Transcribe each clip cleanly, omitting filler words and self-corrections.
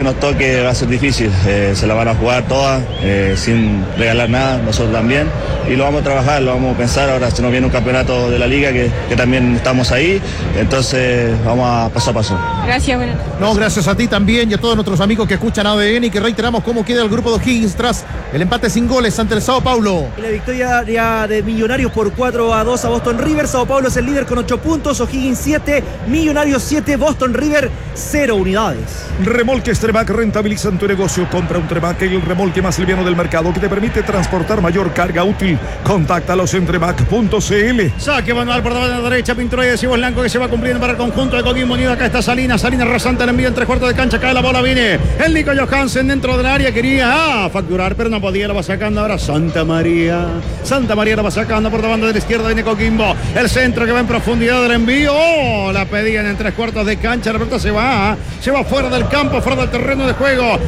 nos toque va a ser difícil, se la van a jugar todas, sin regalar nada, nosotros también, y lo vamos a trabajar, lo vamos a pensar. Ahora se nos viene un campeonato de la liga que también estamos ahí, entonces vamos a paso a paso. Gracias, bueno. No, gracias a ti también y a todos nuestros amigos que escuchan ADN y que reiteramos cómo queda el grupo de O'Higgins tras el empate sin goles ante el Sao Paulo. Y la victoria de Millonarios por 4-2 a Boston River. Sao Paulo es el líder con 8 puntos, O'Higgins 7, Millonarios 7, Boston River 0 unidades. Remolques Tremac rentabilizan tu negocio. Compra un Tremac, el remolque más liviano del mercado que te permite transportar mayor carga útil. Contáctalos en tremac.cl. Saque manual por la derecha, pintura y adhesivo blanco que se va cumpliendo para el conjunto de Coquimbo Unido. Acá está Salinas rasante el envío en 3/4 de cancha. Cae la bola, viene el Nico Johansen dentro del área. Quería facturar, pero no podía. Lo va sacando ahora Santa María lo va sacando por la banda de la izquierda. Viene Coquimbo, el centro que va en profundidad del envío. La pedían en 3/4 de cancha. La pelota se va fuera del campo, fuera del terreno de juego.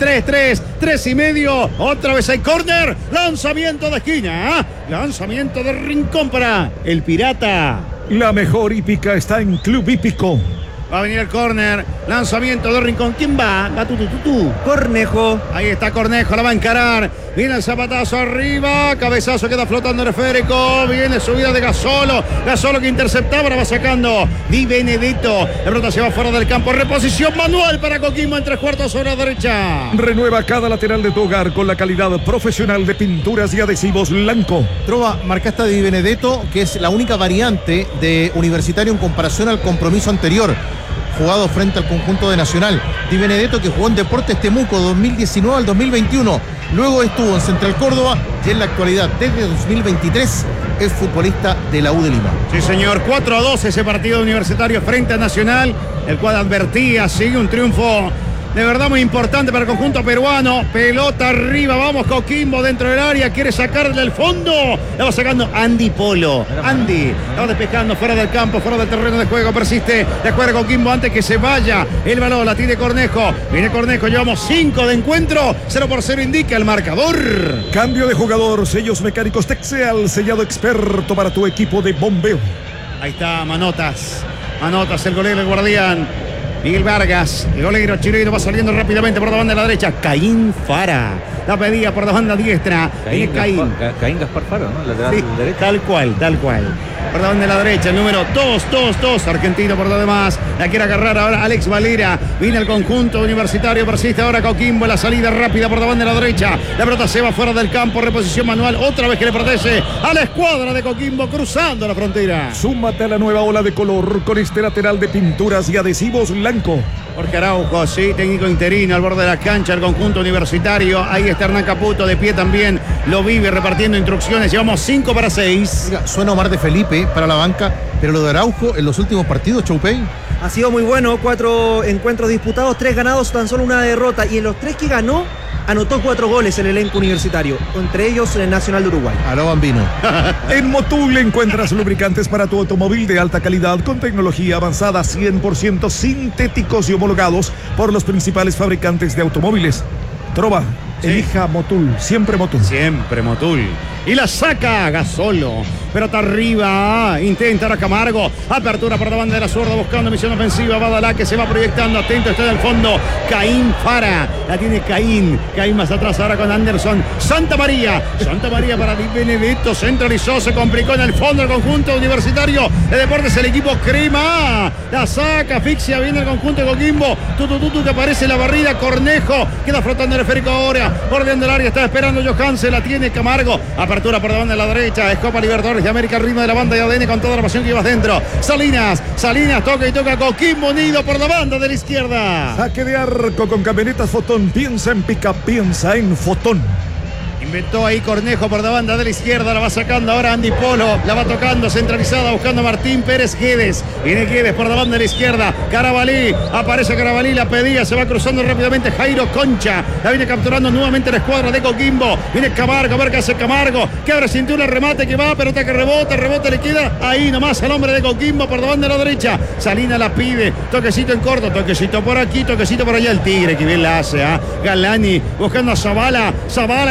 3-3-3-3 otra vez hay córner, lanzamiento de esquina, lanzamiento de rincón para el Pirata. La mejor hípica está en Club Hípico. Va a venir el córner, lanzamiento de rincón. ¿Quién va? Va tú. Cornejo. Ahí está Cornejo, la va a encarar. Viene el zapatazo arriba, cabezazo queda flotando el esférico. Viene subida de Gasolo que interceptaba, la va sacando Di Benedetto. La pelota se va fuera del campo. Reposición manual para Coquimbo en 3/4 sobre la derecha. Renueva cada lateral de tu hogar con la calidad profesional de pinturas y adhesivos Blanco. Trova, marcaste a Di Benedetto, que es la única variante de Universitario en comparación al compromiso anterior jugado frente al conjunto de Nacional. Di Benedetto, que jugó en Deportes Temuco 2019 al 2021, luego estuvo en Central Córdoba y en la actualidad desde 2023 es futbolista de la U de Lima. Sí, señor, 4-2 ese partido Universitario frente a Nacional, el cual advertía, sigue un triunfo de verdad muy importante para el conjunto peruano. Pelota arriba, vamos Coquimbo dentro del área, quiere sacarle al fondo, la va sacando Andy Polo. Andy la va despejando fuera del campo, fuera del terreno de juego. Persiste la escuadra Coquimbo antes que se vaya el balón, la tiene Cornejo. Viene Cornejo, llevamos 5 de encuentro, 0-0 indica el marcador. Cambio de jugador, sellos mecánicos Texeal, sellado experto para tu equipo de bombeo. Ahí está Manotas, el golero, el guardián Miguel Vargas, el golero chileno va saliendo rápidamente por la banda de la derecha. Caín Fara, la pedía por la banda diestra. Caín Gaspar Fara, ¿no? Lateral derecha. Tal cual. Por la banda de la derecha, el número 2, argentino por lo demás. La quiere agarrar ahora Alex Valera. Viene el conjunto Universitario, persiste ahora Coquimbo. La salida rápida por la banda de la derecha. La pelota se va fuera del campo, reposición manual. Otra vez que le pertenece a la escuadra de Coquimbo cruzando la frontera. Súmate a la nueva ola de color con este lateral de pinturas y adhesivos Blanco. Jorge Araujo, sí, técnico interino al borde de la cancha, el conjunto Universitario. Ahí está Hernán Caputo, de pie también. Lo vive repartiendo instrucciones. Llevamos 5-6. Oiga, suena Omar de Felipe para la banca, pero lo de Araujo en los últimos partidos, Choupey, ha sido muy bueno. 4 encuentros disputados, 3 ganados, tan solo una derrota. Y en los 3 que ganó, anotó 4 goles el elenco universitario, entre ellos el Nacional de Uruguay. Aló, Bambino. En Motul encuentras lubricantes para tu automóvil de alta calidad con tecnología avanzada, 100% sintéticos y homologados por los principales fabricantes de automóviles. Trova, sí. Elija Motul, siempre Motul. Siempre Motul. Y la saca Gasolo. Pelota arriba. Intenta ahora Camargo. Apertura por la banda de la zurda buscando misión ofensiva. Badalá que se va proyectando. Atento, está en el fondo. Caín Fara. La tiene Caín. Caín más atrás ahora con Anderson. Santa María para Di Benedetto. Centralizó. Se complicó en el fondo el conjunto Universitario de Deportes. El equipo Crema. La saca. Asfixia. Viene el conjunto de Coquimbo. Tutu que aparece la barrida. Cornejo. Queda flotando el esférico ahora. Bordeando el área. Está esperando Johansen. La tiene Camargo. Apertura por la banda de la derecha. Es Copa Libertadores de América, ritmo de la banda de ADN con toda la pasión que llevas dentro. Salinas toca y toca Coquimbo Unido por la banda de la izquierda. Saque de arco con camionetas Fotón. Piensa en pica, piensa en Fotón. Inventó ahí Cornejo por la banda de la izquierda, la va sacando ahora Andy Polo, la va tocando centralizada buscando a Martín Pérez Guedes. Viene Guedes por la banda de la izquierda, Carabalí, aparece Carabalí, la pedía, se va cruzando rápidamente Jairo Concha, la viene capturando nuevamente la escuadra de Coquimbo. Viene Camargo, a ver qué hace Camargo, que abre cintura, remate que va, pelota que rebota, le queda ahí nomás al hombre de Coquimbo por la banda de la derecha. Salina la pide, toquecito en corto, toquecito por aquí, toquecito por allá, el Tigre que bien la hace, Galani buscando a Zavala el centro.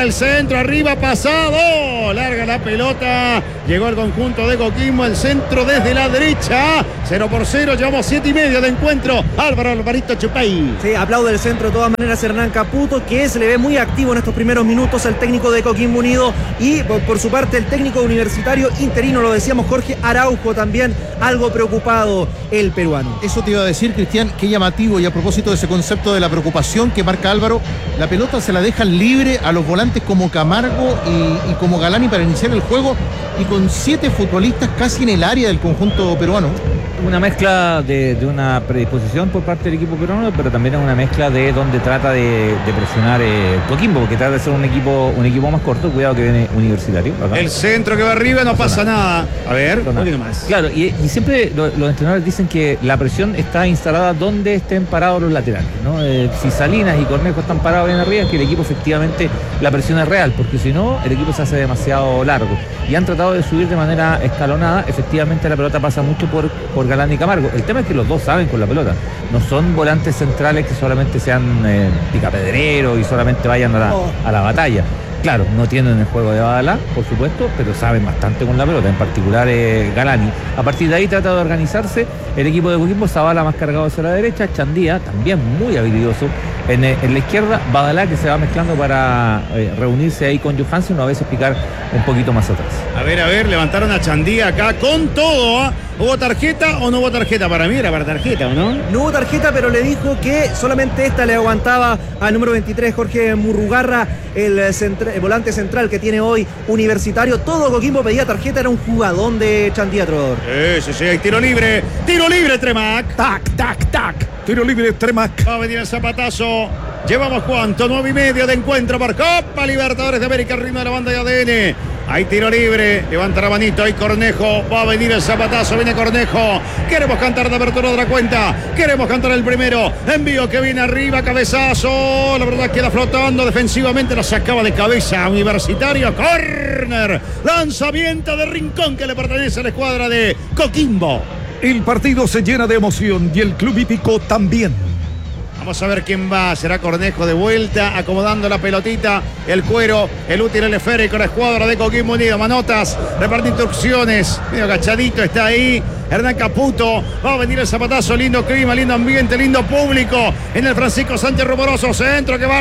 centro arriba, pasado. Larga la pelota. Llegó el conjunto de Coquimbo. El centro desde la derecha. 0-0. Llevamos 7:30 de encuentro. Álvaro Alvarito Chupay. Sí, aplaude el centro de todas maneras Hernán Caputo, que se le ve muy activo en estos primeros minutos al técnico de Coquimbo Unido. Y por su parte el técnico universitario interino, lo decíamos, Jorge Araujo, también algo preocupado el peruano. Eso te iba a decir, Cristian, qué llamativo, y a propósito de ese concepto de la preocupación que marca Álvaro, la pelota se la dejan libre a los volantes como Camargo y como Galani para iniciar el juego, y con 7 futbolistas casi en el área del conjunto peruano. Una mezcla de una predisposición por parte del equipo peruano, pero también es una mezcla de donde trata de presionar Coquimbo, porque trata de ser un equipo más corto. Cuidado que viene Universitario acá. El centro que va arriba, no pasa nada. A ver, un poquito más. Claro, y siempre los entrenadores dicen que la presión está instalada donde estén parados los laterales, ¿no? Si Salinas y Cornejo están parados bien arriba, es que el equipo efectivamente, la presión es real, porque si no, el equipo se hace demasiado largo. Y han tratado de subir de manera escalonada. Efectivamente la pelota pasa mucho por Galán y Camargo. El tema es que los dos saben con la pelota. No son volantes centrales que solamente sean picapedreros y solamente vayan a la batalla. Claro, no tienen el juego de Badalá, por supuesto, pero saben bastante con la pelota, en particular Galani. A partir de ahí trata de organizarse el equipo de Coquimbo. Zavala más cargado hacia la derecha, Chandía también muy habilidoso en la izquierda, Badalá que se va mezclando para reunirse ahí con Johansen o a veces picar un poquito más atrás. A ver, levantaron a Chandía acá con todo, ¿eh? ¿Hubo tarjeta o no hubo tarjeta? Para mí era para tarjeta, ¿o no? No hubo tarjeta, pero le dijo que solamente esta le aguantaba al número 23, Jorge Murrugarra, el volante central que tiene hoy Universitario. Todo Coquimbo pedía tarjeta, era un jugadón de Chandía, Trovador. Sí, hay tiro libre, Tremac. Tac. Tiro libre, Tremac. Va a venir el zapatazo. Llevamos cuánto, 9:30 de encuentro por Copa Libertadores de América, ritmo de la banda de ADN. Hay tiro libre, levanta la manito, hay Cornejo, va a venir el zapatazo, viene Cornejo. Queremos cantar de apertura otra cuenta, queremos cantar el primero. Envío que viene arriba, cabezazo. La verdad queda flotando defensivamente, lo sacaba de cabeza Universitario. Corner, lanzamiento de Rincón que le pertenece a la escuadra de Coquimbo. El partido se llena de emoción y el club hípico también. Vamos a ver quién va. Será Cornejo de vuelta, acomodando la pelotita, el cuero, el útil, el esférico, la escuadra de Coquimbo Unido. Manotas, reparte instrucciones. Medio agachadito está ahí Hernán Caputo. Va a venir el zapatazo. Lindo clima, lindo ambiente, lindo público. En el Francisco Sánchez Rumoroso. Centro que va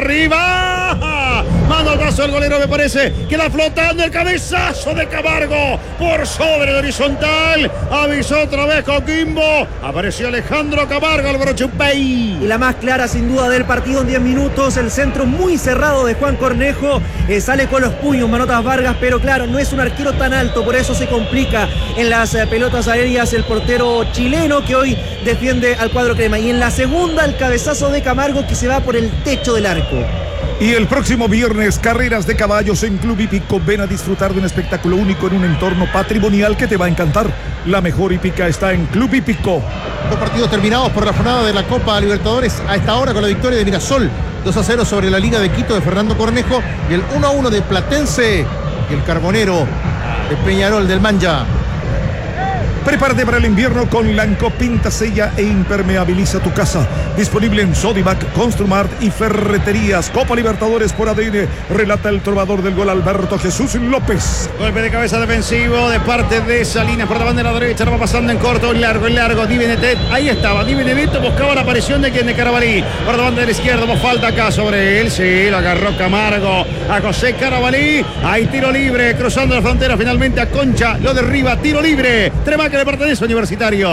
arriba. Manotazo el golero, me parece. Queda flotando el cabezazo de Camargo por sobre el horizontal. Avisó otra vez Coquimbo. Apareció Alejandro Camargo, Álvaro Chupay. Y la más clara sin duda del partido en 10 minutos. El centro muy cerrado de Juan Cornejo. Sale con los puños Manotas Vargas, pero claro, no es un arquero tan alto, por eso se complica en las pelotas aéreas el portero chileno que hoy defiende al cuadro crema. Y en la segunda el cabezazo de Camargo que se va por el techo del arco. Y el próximo viernes, carreras de caballos en Club Hípico. Ven a disfrutar de un espectáculo único en un entorno patrimonial que te va a encantar. La mejor hípica está en Club Hípico. 2 partidos terminados por la jornada de la Copa Libertadores a esta hora, con la victoria de Mirasol 2-0 sobre la Liga de Quito de Fernando Cornejo, y el 1-1 de Platense y el Carbonero de Peñarol del Manja. Prepárate para el invierno con Lanco. Pinta, sella e impermeabiliza tu casa. Disponible en Sodimac, Construmart y Ferreterías. Copa Libertadores por ADN. Relata el trovador del gol, Alberto Jesús López. Golpe de cabeza defensivo de parte de Salinas por la banda de la derecha. No va pasando en corto, en largo. Di Benedet. Ahí estaba. Di Benedetto buscaba la aparición de quien, de Carabalí. Por la banda de la izquierda. Falta acá sobre él. Sí, lo agarró Camargo a José Carabalí. Hay tiro libre. Cruzando la frontera finalmente a Concha. Lo derriba. Tiro libre. Tremac que le pertenece a Universitario.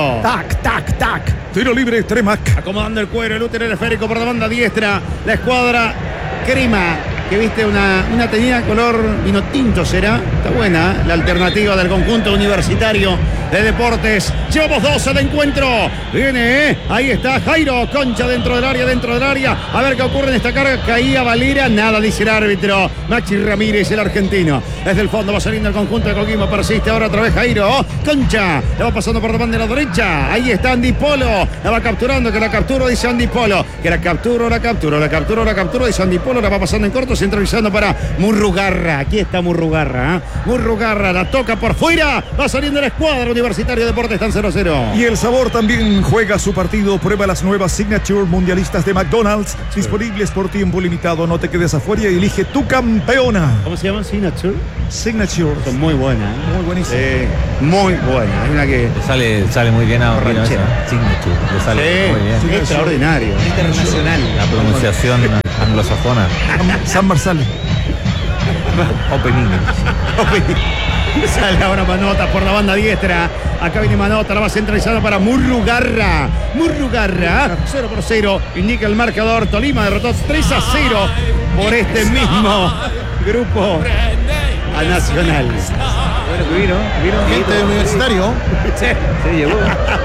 Tac. Tiro libre, Tremac. Acomodando el cuero, el útero, el esférico por la banda diestra. La escuadra Crema, que viste una tenida color vino tinto, será. Está buena la alternativa del conjunto Universitario de Deportes. Llevamos 12 de encuentro. Viene, ahí está Jairo Concha dentro del área. A ver qué ocurre en esta carga. Caía Valera, nada dice el árbitro. Maxi Ramírez, el argentino. Desde el fondo va saliendo el conjunto de Coquimbo. Persiste ahora otra vez Jairo Concha. La va pasando por la banda de la derecha. Ahí está Andy Polo. La va capturando, que la capturo, dice Andy Polo. Que la capturo, dice Andy Polo. La va pasando en corto. centralizando para Murrugarra. Aquí está Murrugarra. Murrugarra la toca por fuera. Va saliendo la escuadra Universitario Deportes, están 0-0. Y el Sabor también juega su partido. Prueba las nuevas Signature mundialistas de McDonald's. Disponibles por tiempo limitado. No te quedes afuera y elige tu campeona. ¿Cómo se llaman? Signature. Signature. Son muy buenas. Muy buenísimo. Muy buenas. Hay una que... Le sale muy bien a Signature. Le sale muy bien. Extraordinario. Internacional. La pronunciación anglosajona. San Marsale. Open English. Sale ahora Manota por la banda diestra. Acá viene Manota, la va centralizada para Murrugarra. Murrugarra, 0-0. Indica el marcador. Tolima derrotó 3-0 por este mismo grupo a Nacional. Bueno, que vino Gente de Universitario. se llevó.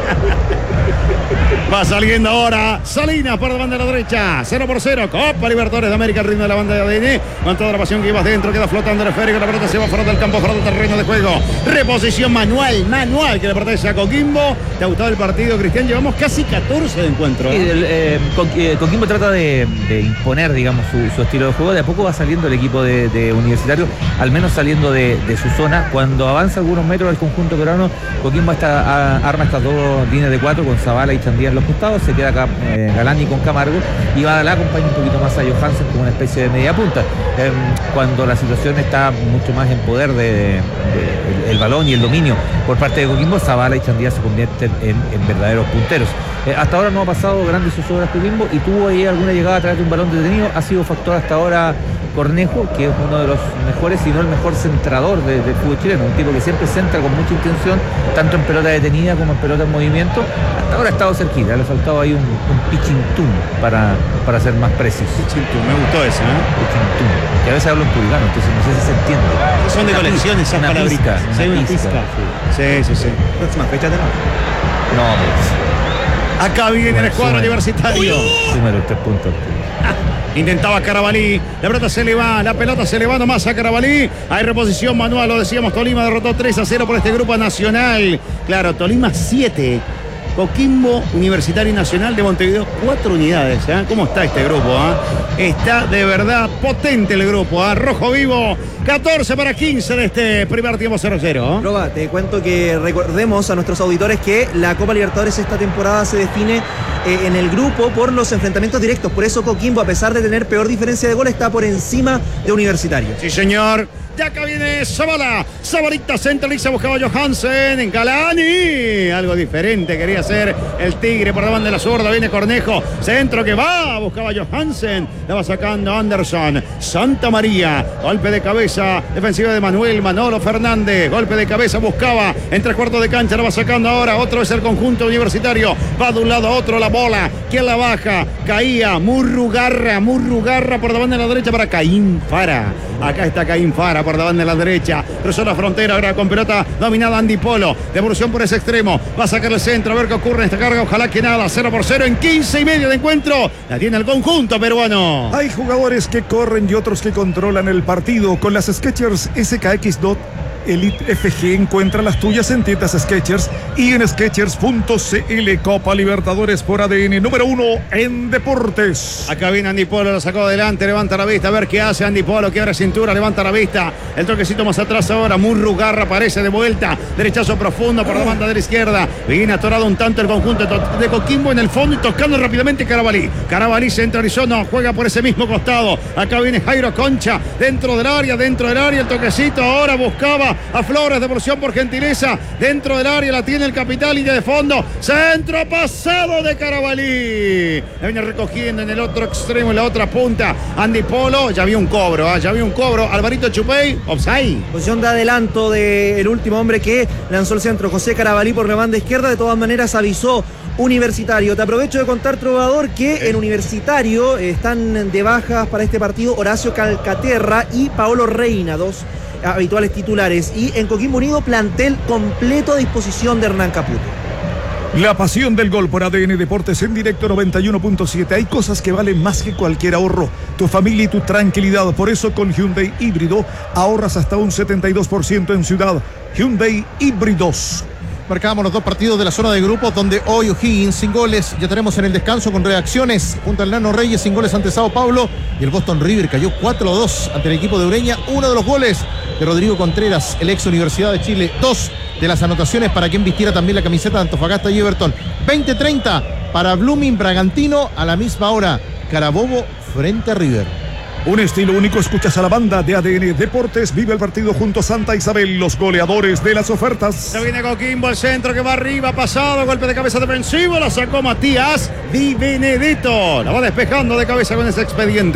Va saliendo ahora Salinas por la banda de la derecha. 0-0. Copa Libertadores de América. El ritmo de la banda de ADN. Con toda la pasión que ibas dentro. Queda flotando el esférico. La pelota se va fuera del campo, fuera del terreno de juego. Reposición manual que le pertenece a Coquimbo. ¿Te ha gustado el partido, Cristian? Llevamos casi 14 de encuentro. Coquimbo trata de imponer, digamos, su estilo de juego. De a poco va saliendo el equipo de Universitario, al menos saliendo de su zona. Cuando avanza algunos metros el conjunto peruano, Coquimbo arma estas dos líneas de 4 con Zavala y Chandía en los costados. Se queda acá Galani con Camargo y va a la acompaña un poquito más a Johansen como una especie de media punta. Cuando la situación está mucho más en poder el balón y el dominio por parte de Coquimbo, Zavala y Chandía se convierten en verdaderos punteros. Hasta ahora no ha pasado grandes zozobras Coquimbo y tuvo ahí alguna llegada a través de un balón detenido. Ha sido factor hasta ahora Cornejo, que es uno de los mejores, si no el mejor centrador del fútbol chileno. Un tipo que siempre centra con mucha intención, tanto en pelota detenida como en pelota en movimiento. Hasta ahora ha estado cerquita, le ha faltado ahí un pitching tune para ser más preciso. Me gustó eso, Pitching tune, que a veces hablo en puritano, entonces no sé si se entiende. Son de colección esas palabritas. Una pizca. Sí. Próxima fecha de No, pues. Acá viene el escuadro Universitario. Número 3 puntos. Intentaba Carabalí, la pelota se le va, nomás a Carabalí. Hay reposición manual, lo decíamos, Tolima derrotó 3-0 por este grupo nacional. Claro, Tolima 7. Coquimbo, Universitario y Nacional de Montevideo, 4 unidades. ¿Cómo está este grupo? Está de verdad potente el grupo. Rojo vivo, 14-15 de este primer tiempo 0-0. Roba, te cuento que recordemos a nuestros auditores que la Copa Libertadores esta temporada se define en el grupo por los enfrentamientos directos. Por eso Coquimbo, a pesar de tener peor diferencia de gol, está por encima de Universitario. Sí, señor. Ya acá viene Zavala. Zabalita centraliza, buscaba Johansen en Galani. Algo diferente quería hacer el Tigre por la banda de la zurda. Viene Cornejo. Centro que va. Buscaba Johansen. La va sacando Anderson. Santa María. Golpe de cabeza. Defensiva de Manuel Manolo Fernández. Golpe de cabeza. Buscaba en 3/4 de cancha. La va sacando ahora. Otro es el conjunto Universitario. Va de un lado a otro la bola. ¿Quién la baja? Caía Murrugarra. Murrugarra por la banda de la derecha para Caín Fara. Acá está Caín Fara por la banda de la derecha. Cruzó la frontera ahora con pelota dominada Andy Polo. Devolución por ese extremo. Va a sacar el centro. A ver qué ocurre en esta carga. Ojalá que nada. 0-0 en 15:30 de encuentro. La tiene el conjunto peruano. Hay jugadores que corren y otros que controlan el partido. Con las Skechers SKX Dot Elite FG encuentra las tuyas en tiendas Skechers y en Skechers.cl. Copa Libertadores por ADN, número 1 en deportes. Acá viene Andy Polo, lo sacó adelante, levanta la vista, a ver qué hace Andy Polo, quiebra cintura, levanta la vista, el toquecito más atrás ahora, Murrugarra aparece de vuelta, derechazo profundo por la banda de la izquierda, viene atorado un tanto el conjunto de Coquimbo en el fondo y tocando rápidamente Carabalí. Carabalí centralizó, no, juega por ese mismo costado, acá viene Jairo Concha, dentro del área, el toquecito, ahora buscaba a Flores, devolución por gentileza, dentro del área la tiene el capital, línea de fondo, centro pasado de Carabalí, la viene recogiendo en el otro extremo, en la otra punta, Andy Polo, ya había un cobro, Alvarito Chupey, offside. Posición de adelanto del último hombre que lanzó el centro, José Carabalí por la banda izquierda, de todas maneras avisó Universitario. Te aprovecho de contar, Trovador, que en Universitario están de bajas para este partido Horacio Calcaterra y Paolo Reina, dos habituales titulares, y en Coquimbo Unido plantel completo a disposición de Hernán Caputo. La pasión del gol por ADN Deportes en directo 91.7. Hay cosas que valen más que cualquier ahorro. Tu familia y tu tranquilidad. Por eso con Hyundai Híbrido ahorras hasta un 72% en ciudad. Hyundai Híbridos. Marcábamos los dos partidos de la zona de grupos, donde hoy O'Higgins sin goles. Ya tenemos en el descanso con reacciones junto al Nano Reyes sin goles ante Sao Paulo. Y el Boston River cayó 4-2 ante el equipo de Ureña. Uno de los goles de Rodrigo Contreras, el ex Universidad de Chile. Dos de las anotaciones para quien vistiera también la camiseta de Antofagasta y Everton. 20-30 para Blooming Bragantino. A la misma hora, Carabobo frente a River. Un estilo único, escuchas a la banda de ADN Deportes, vive el partido junto a Santa Isabel, los goleadores de las ofertas. Se viene Coquimbo, el centro que va arriba, pasado, golpe de cabeza defensivo, la sacó Matías Di Benedetto, la va despejando de cabeza con ese expediente.